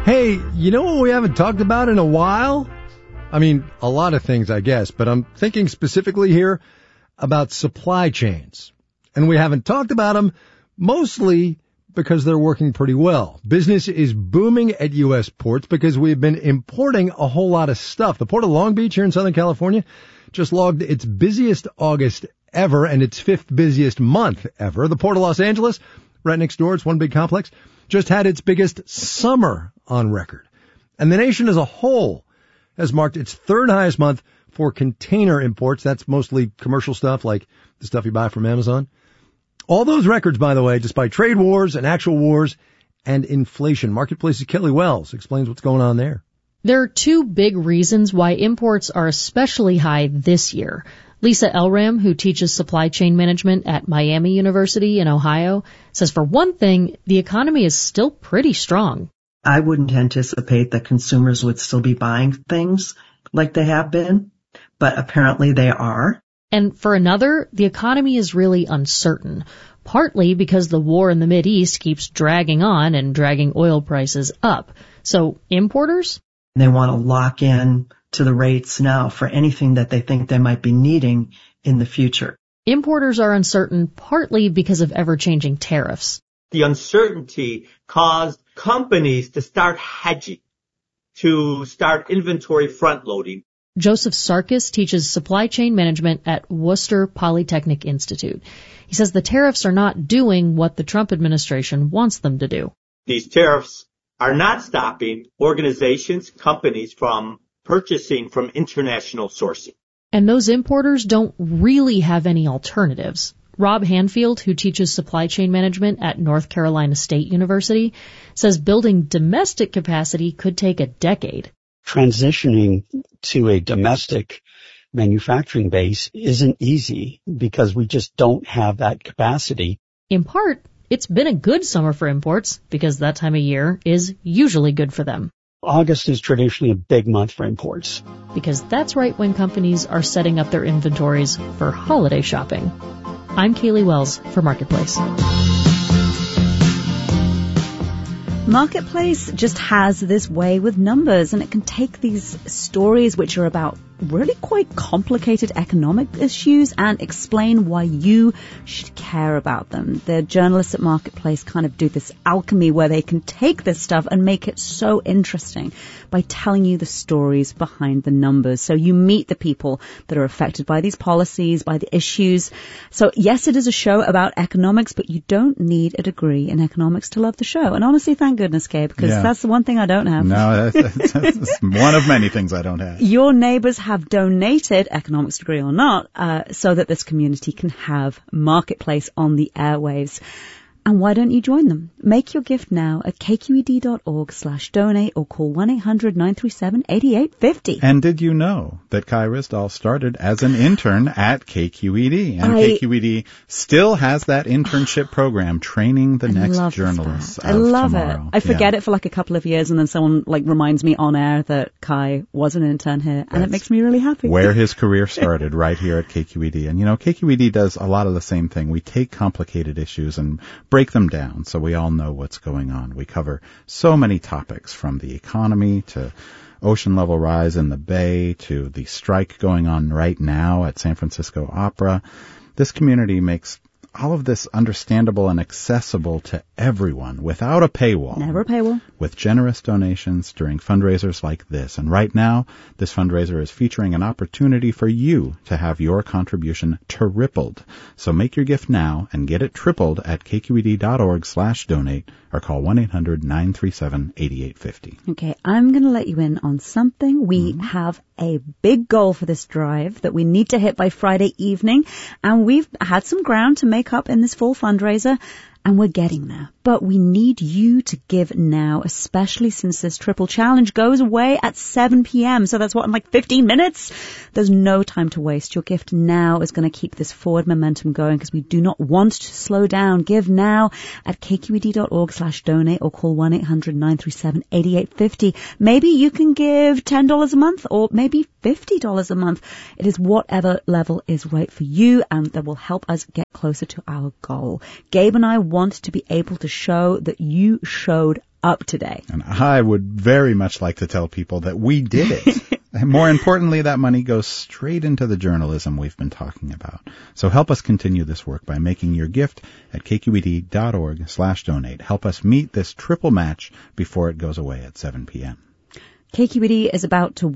Hey, you know what we haven't talked about in a while? I mean, a lot of things, I guess, but I'm thinking specifically here about supply chains. And we haven't talked about them mostly because they're working pretty well. Business is booming at U.S. ports because we've been importing a whole lot of stuff. The Port of Long Beach here in Southern California just logged its busiest August ever and its fifth busiest month ever. The Port of Los Angeles, right next door, it's one big complex, just had its biggest summer on record. And the nation as a whole has marked its third highest month for container imports. That's mostly commercial stuff like the stuff you buy from Amazon. All those records, by the way, despite trade wars and actual wars and inflation. Marketplace's Kelly Wells explains what's going on there. There are two big reasons why imports are especially high this year. Lisa Elram, who teaches supply chain management at Miami University in Ohio, says for one thing, the economy is still pretty strong. I wouldn't anticipate that consumers would still be buying things like they have been, but apparently they are. And for another, the economy is really uncertain, partly because the war in the Mideast keeps dragging on and dragging oil prices up. So importers? They want to lock in to the rates now for anything that they think they might be needing in the future. Importers are uncertain partly because of ever-changing tariffs. The uncertainty caused companies to start hedging, to start inventory front-loading. Joseph Sarkis teaches supply chain management at Worcester Polytechnic Institute. He says the tariffs are not doing what the Trump administration wants them to do. These tariffs are not stopping organizations, companies from purchasing from international sourcing. And those importers don't really have any alternatives. Rob Hanfield, who teaches supply chain management at North Carolina State University, says building domestic capacity could take a decade. Transitioning to a domestic manufacturing base isn't easy because we just don't have that capacity. In part, it's been a good summer for imports because that time of year is usually good for them. August is traditionally a big month for imports. Because that's right when companies are setting up their inventories for holiday shopping. I'm Kaylee Wells for Marketplace. Marketplace just has this way with numbers, and it can take these stories which are about really quite complicated economic issues and explain why you should care about them. The journalists at Marketplace kind of do this alchemy where they can take this stuff and make it so interesting by telling you the stories behind the numbers. So you meet the people that are affected by these policies, by the issues. So yes, it is a show about economics, but you don't need a degree in economics to love the show. And honestly, thank goodness, Gabe, because that's the one thing I don't have. No, that's one of many things I don't have. Your neighbors have donated, economics degree or not, so that this community can have Marketplace on the airwaves. And why don't you join them? Make your gift now at kqed.org/donate or call 1-800-937-8850. And did you know that Kai Ryssdal started as an intern at KQED? And KQED still has that internship program training the next journalists of tomorrow. I love it. I forget it for like a couple of years, and then someone like reminds me on air that Kai was an intern here, and it makes me really happy. Where his career started, right here at KQED. And you know, KQED does a lot of the same thing. We take complicated issues and break them down so we all know what's going on. We cover so many topics, from the economy to ocean level rise in the Bay to the strike going on right now at San Francisco Opera. This community makes all of this understandable and accessible to everyone without a paywall. Never a paywall. With generous donations during fundraisers like this. And right now, this fundraiser is featuring an opportunity for you to have your contribution tripled. So make your gift now and get it tripled at kqed.org/donate or call 1-800-937-8850. Okay, I'm going to let you in on something. We have a big goal for this drive that we need to hit by Friday evening, and we've had some ground to make up in this full fundraiser, and we're getting there. But we need you to give now, especially since this triple challenge goes away at 7 p.m. So that's what, in like 15 minutes? There's no time to waste. Your gift now is going to keep this forward momentum going because we do not want to slow down. Give now at kqed.org/donate or call 1-800-937-8850. Maybe you can give $10 a month or maybe $50 a month. It is whatever level is right for you, and that will help us get closer to our goal. Gabe and I want to be able to show that you showed up today. And I would very much like to tell people that we did it. And more importantly, that money goes straight into the journalism we've been talking about. So help us continue this work by making your gift at kqed.org/donate. Help us meet this triple match before it goes away at 7 p.m. KQED is about to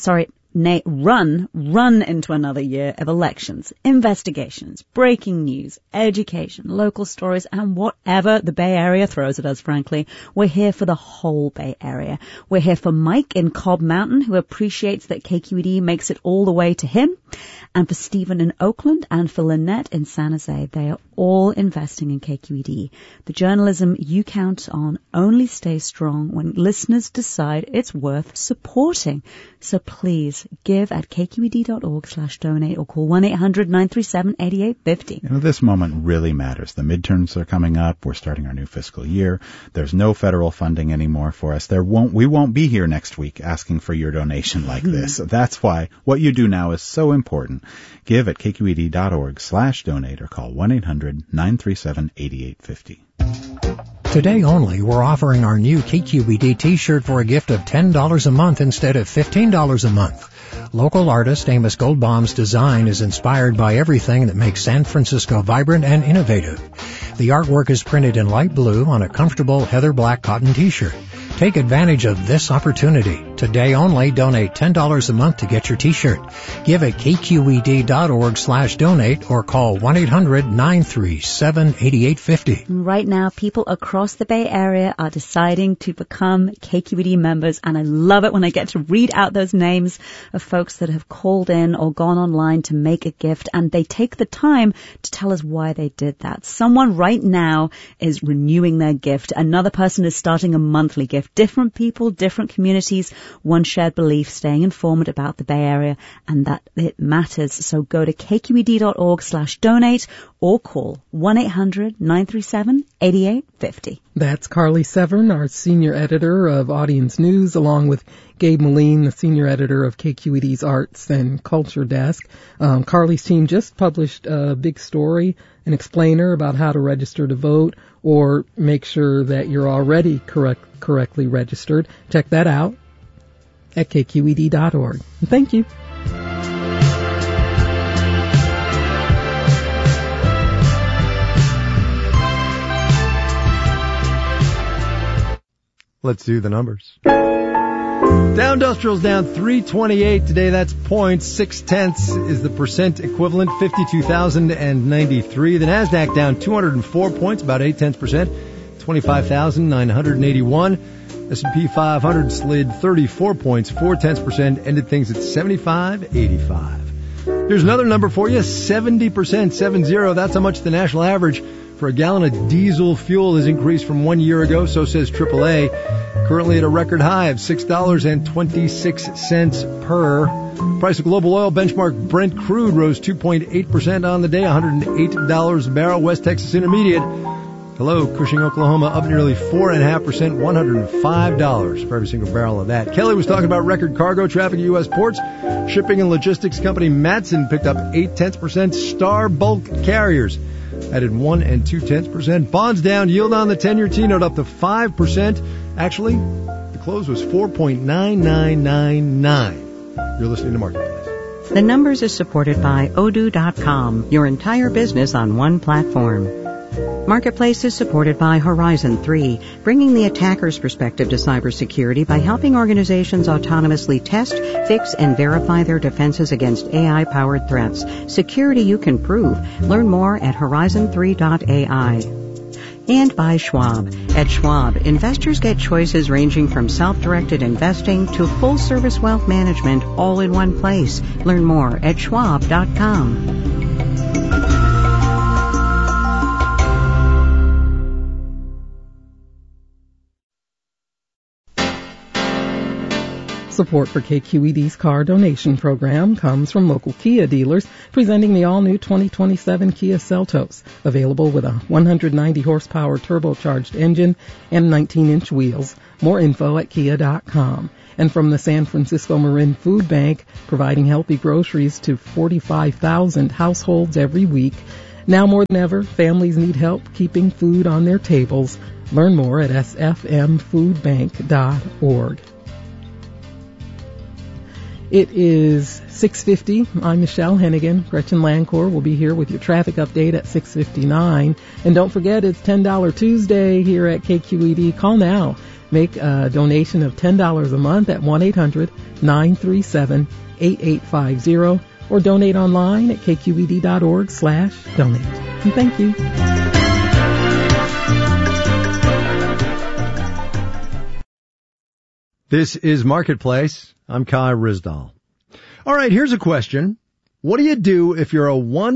run into another year of elections, investigations, breaking news, education, local stories, and whatever the Bay Area throws at us, frankly. We're here for the whole Bay Area. We're here for Mike in Cobb Mountain, who appreciates that KQED makes it all the way to him, and for Stephen in Oakland, and for Lynette in San Jose. They are all investing in KQED. The journalism you count on only stays strong when listeners decide it's worth supporting. So please give at kqed.org/donate or call 1-800-937-8850. You know, this moment really matters. The midterms are coming up. We're starting our new fiscal year. There's no federal funding anymore for us. We won't be here next week asking for your donation like this. That's why what you do now is so important. Give at kqed.org/donate or call 1-800-937-8850. Today only, we're offering our new KQED t-shirt for a gift of $10 a month instead of $15 a month. Local artist Amos Goldbaum's design is inspired by everything that makes San Francisco vibrant and innovative. The artwork is printed in light blue on a comfortable heather black cotton t-shirt. Take advantage of this opportunity. Today only, donate $10 a month to get your t-shirt. Give at kqed.org/donate or call 1-800-937-8850. Right now, people across the Bay Area are deciding to become KQED members, and I love it when I get to read out those names of folks that have called in or gone online to make a gift, and they take the time to tell us why they did that. Someone right now is renewing their gift. Another person is starting a monthly gift. Different people, different communities, one shared belief, staying informed about the Bay Area, and that it matters. So go to kqed.org/donate or call 1-800-937-8850. That's Carly Severn, our senior editor of Audience News, along with Gabe Moline, the senior editor of KQED's Arts and Culture Desk. Carly's team just published a big story, an explainer about how to register to vote or make sure that you're already correctly registered. Check that out at kqed.org. Thank you. Let's do the numbers. Dow Industrial's down 328 today. That's 0.6 is the percent equivalent, 52,093. The Nasdaq down 204 points, about 0.8%, 25,981. S&P 500 slid 34 points, 0.4%, ended things at 75.85. Here's another number for you, 70%, 70. That's how much the national average for a gallon of diesel fuel has increased from 1 year ago, so says AAA. Currently at a record high of $6.26 per. Price of global oil benchmark Brent crude rose 2.8% on the day, $108 a barrel. West Texas Intermediate, hello, Cushing, Oklahoma, up nearly 4.5%, $105 for every single barrel of that. Kelly was talking about record cargo traffic at U.S. ports. Shipping and logistics company Matson picked up 0.8%. Star Bulk Carriers added 1 2/10%. Bonds down, yield on the 10-year T-note up to 5%. Actually, the close was 4.9999. You're listening to Marketplace. The Numbers is supported by Odoo.com, your entire business on one platform. Marketplace is supported by Horizon 3, bringing the attacker's perspective to cybersecurity by helping organizations autonomously test, fix, and verify their defenses against AI-powered threats. Security you can prove. Learn more at horizon3.ai. And by Schwab. At Schwab, investors get choices ranging from self-directed investing to full-service wealth management all in one place. Learn more at schwab.com. Support for KQED's car donation program comes from local Kia dealers presenting the all-new 2027 Kia Seltos, available with a 190 horsepower turbocharged engine and 19-inch wheels. More info at kia.com. And from the San Francisco Marin Food Bank, providing healthy groceries to 45,000 households every week. Now more than ever, families need help keeping food on their tables. Learn more at sfmfoodbank.org. It is 6:50. I'm Michelle Hennigan. Gretchen Lancourt will be here with your traffic update at 6:59. And don't forget, it's $10 Tuesday here at KQED. Call now. Make a donation of $10 a month at 1-800-937-8850 or donate online at kqed.org/donate. And thank you. This is Marketplace. I'm Kai Ryssdal. All right, here's a question. What do you do if you're a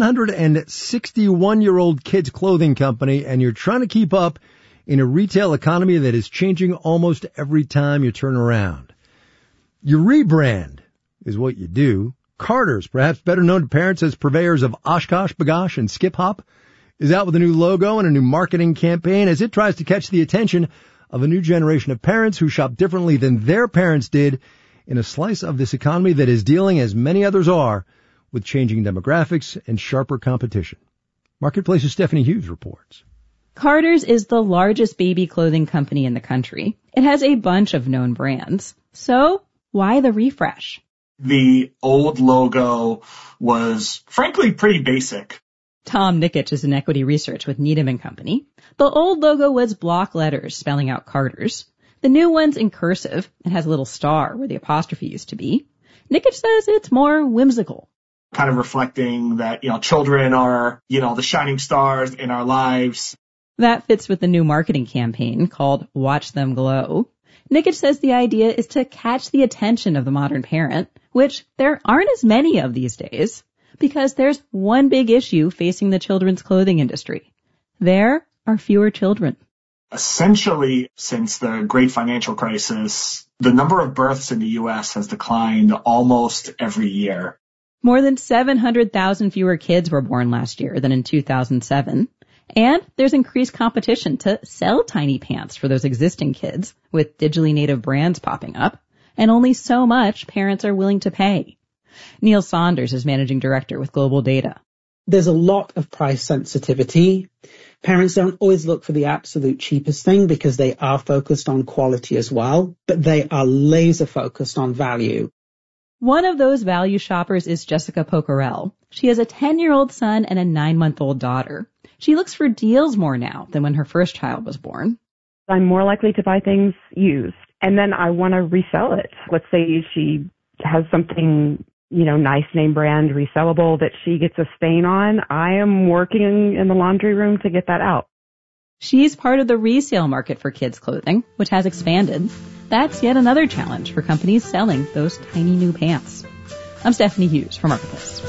161-year-old kids clothing company and you're trying to keep up in a retail economy that is changing almost every time you turn around? You rebrand is what you do. Carter's, perhaps better known to parents as purveyors of Oshkosh, Bagosh, and Skip Hop, is out with a new logo and a new marketing campaign as it tries to catch the attention of a new generation of parents who shop differently than their parents did in a slice of this economy that is dealing, as many others are, with changing demographics and sharper competition. Marketplace's Stephanie Hughes reports. Carter's is the largest baby clothing company in the country. It has a bunch of known brands. So why the refresh? The old logo was, frankly, pretty basic. Tom Nikich is in equity research with Needham & Company. The old logo was block letters spelling out Carter's. The new one's in cursive and has a little star where the apostrophe used to be. Nikich says it's more whimsical. Kind of reflecting that, children are, the shining stars in our lives. That fits with the new marketing campaign called Watch Them Glow. Nikich says the idea is to catch the attention of the modern parent, which there aren't as many of these days, because there's one big issue facing the children's clothing industry. There are fewer children. Essentially, since the great financial crisis, the number of births in the U.S. has declined almost every year. More than 700,000 fewer kids were born last year than in 2007. And there's increased competition to sell tiny pants for those existing kids, with digitally native brands popping up, and only so much parents are willing to pay. Neil Saunders is managing director with Global Data. There's a lot of price sensitivity. Parents don't always look for the absolute cheapest thing because they are focused on quality as well, but they are laser focused on value. One of those value shoppers is Jessica Pocarel. She has a 10-year-old son and a 9-month-old daughter. She looks for deals more now than when her first child was born. I'm more likely to buy things used, and then I want to resell it. Let's say she has something, nice name brand, resellable, that she gets a stain on. I am working in the laundry room to get that out. She's part of the resale market for kids' clothing, which has expanded. That's yet another challenge for companies selling those tiny new pants. I'm Stephanie Hughes for Marketplace.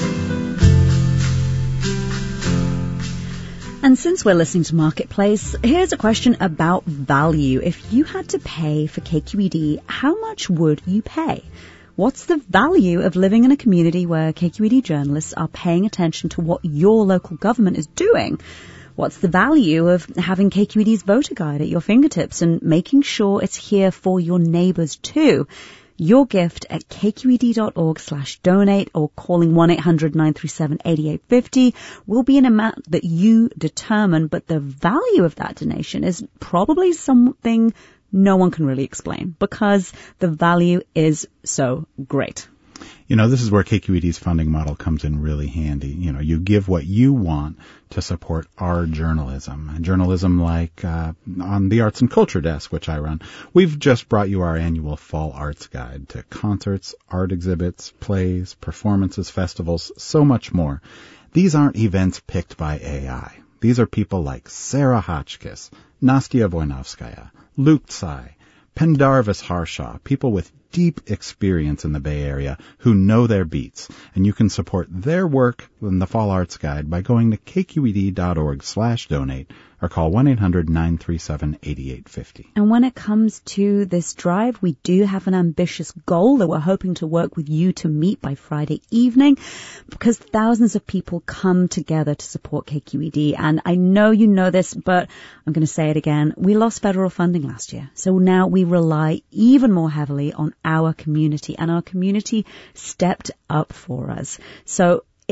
And since we're listening to Marketplace, here's a question about value. If you had to pay for KQED, how much would you pay? What's the value of living in a community where KQED journalists are paying attention to what your local government is doing? What's the value of having KQED's voter guide at your fingertips and making sure it's here for your neighbors too? Your gift at kqed.org/donate or calling 1-800-937-8850 will be an amount that you determine, but the value of that donation is probably something no one can really explain because the value is so great. This is where KQED's funding model comes in really handy. You give what you want to support our journalism. Journalism like on the Arts and Culture Desk, which I run. We've just brought you our annual Fall Arts Guide to concerts, art exhibits, plays, performances, festivals, so much more. These aren't events picked by AI. These are people like Sarah Hotchkiss, Nastya Voinovskaya, Luke Tsai, Pendarvis Harshaw, people with deep experience in the Bay Area who know their beats, and you can support their work in the Fall Arts Guide by going to kqed.org/donate or call 1-800-937-8850. And when it comes to this drive, we do have an ambitious goal that we're hoping to work with you to meet by Friday evening, because thousands of people come together to support KQED. And I know you know this, but I'm going to say it again. We lost federal funding last year. So now we rely even more heavily on our community, and our community stepped up for us. So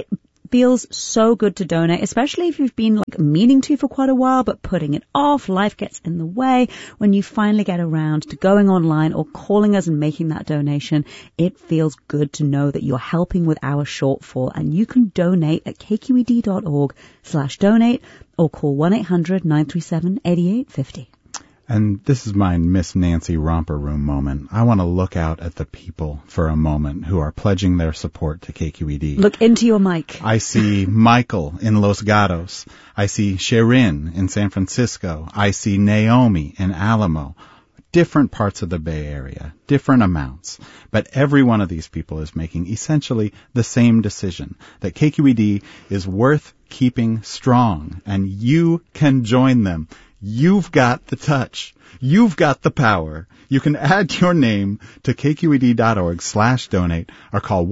feels so good to donate, especially if you've been meaning to for quite a while, but putting it off. Life gets in the way. When you finally get around to going online or calling us and making that donation, it feels good to know that you're helping with our shortfall, and you can donate at kqed.org/donate or call 1-800-937-8850. And this is my Miss Nancy Romper Room moment. I want to look out at the people for a moment who are pledging their support to KQED. Look into your mic. I see Michael in Los Gatos. I see Sherin in San Francisco. I see Naomi in Alamo. Different parts of the Bay Area, different amounts. But every one of these people is making essentially the same decision, that KQED is worth keeping strong, and you can join them. You've got the touch. You've got the power. You can add your name to kqed.org/donate or call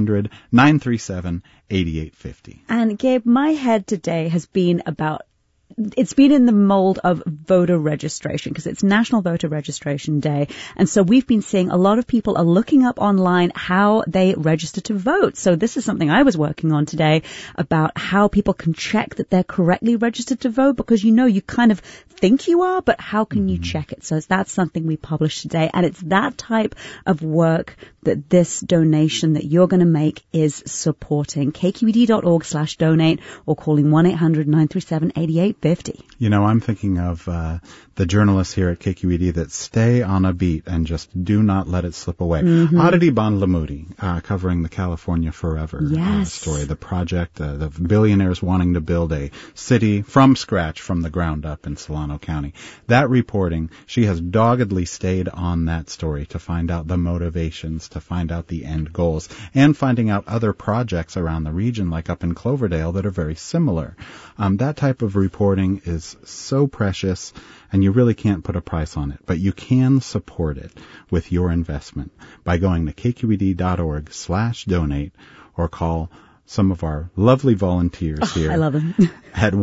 1-800-937-8850. And Gabe, my head today has been it's been in the mold of voter registration because it's National Voter Registration Day. And so we've been seeing a lot of people are looking up online how they register to vote. So this is something I was working on today about how people can check that they're correctly registered to vote, because you kind of think you are, but how can you check it? So that's something we published today. And it's that type of work that this donation that you're going to make is supporting. kqed.org/donate or calling 1-800-937-8850. I'm thinking of the journalists here at KQED that stay on a beat and just do not let it slip away. Mm-hmm. Aditi Bandlamudi, covering the California Forever story, the project, the billionaires wanting to build a city from scratch, from the ground up in Solano County. That reporting, she has doggedly stayed on that story to find out the motivations, to find out the end goals, and finding out other projects around the region, like up in Cloverdale, that are very similar. That type of reporting is so precious, and you really can't put a price on it, but you can support it with your investment by going to kqed.org/donate or call some of our lovely volunteers here. I love them. At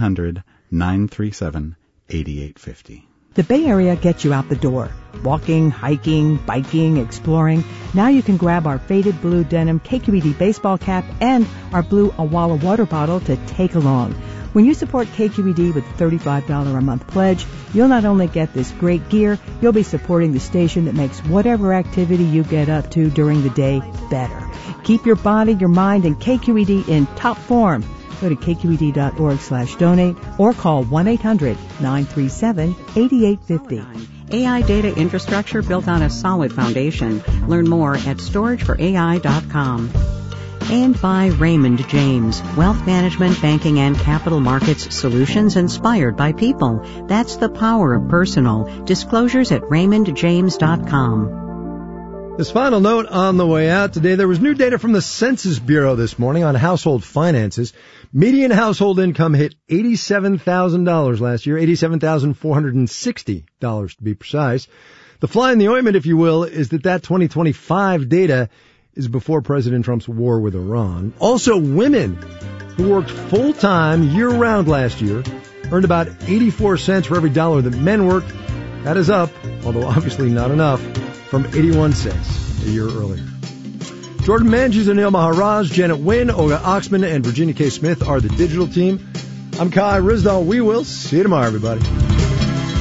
1-800-937-8850. The Bay Area gets you out the door. Walking, hiking, biking, exploring. Now you can grab our faded blue denim KQED baseball cap and our blue Awala water bottle to take along. When you support KQED with a $35 a month pledge, you'll not only get this great gear, you'll be supporting the station that makes whatever activity you get up to during the day better. Keep your body, your mind, and KQED in top form. Go to kqed.org/donate or call 1-800-937-8850. AI data infrastructure built on a solid foundation. Learn more at storageforai.com. And by Raymond James, wealth management, banking, and capital markets solutions inspired by people. That's the power of personal. Disclosures at raymondjames.com. This final note on the way out today, there was new data from the Census Bureau this morning on household finances. Median household income hit $87,000 last year, $87,460 to be precise. The fly in the ointment, if you will, is that 2025 data is before President Trump's war with Iran. Also, women who worked full-time year-round last year earned about 84 cents for every dollar that men worked. That is up, although obviously not enough, from 81 cents a year earlier. Jordan Manjus, Anil Maharaj, Janet Wynn, Olga Oxman, and Virginia K. Smith are the digital team. I'm Kai Rizdal. We will see you tomorrow, everybody.